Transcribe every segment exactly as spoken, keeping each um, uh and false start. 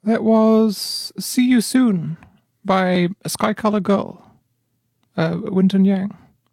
That was See You Soon by Sky Color Girl, uh, Winton Yang.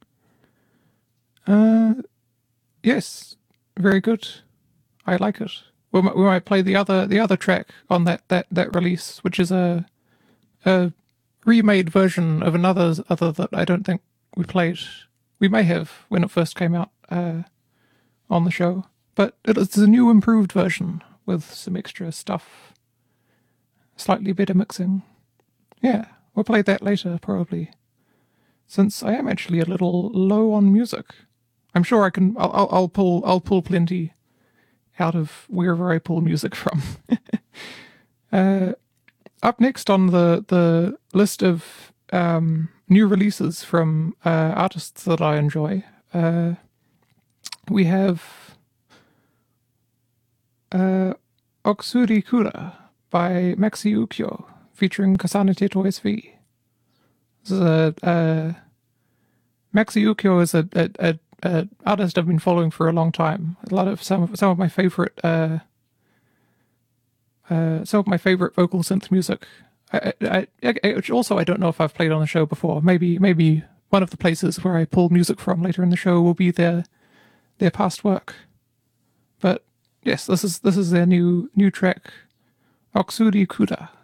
Uh, yes, very good. I like it. We might, we might play the other the other track on that, that, that release, which is a a remade version of another other that I don't think we played. We may have when it first came out uh, on the show, but it's a new improved version with some extra stuff, slightly better mixing. Yeah, we'll play that later probably, since I am actually a little low on music. I'm sure I can. I'll, I'll, I'll pull. I'll pull plenty out of wherever I pull music from. uh, up next on the the list of um, new releases from uh, artists that I enjoy, uh, we have uh, Otsuri Kura by Maxi Ukyo featuring Kasane Teto S V. This is a, a Maxi Ukyo is a, a, a Uh, artist I've been following for a long time. A lot of some of some of my favorite uh, uh, some of my favorite vocal synth music. I, I, I, which also I don't know if I've played on the show before. Maybe maybe one of the places where I pull music from later in the show will be their their past work. But yes, this is this is their new new track, Otsuri Kura.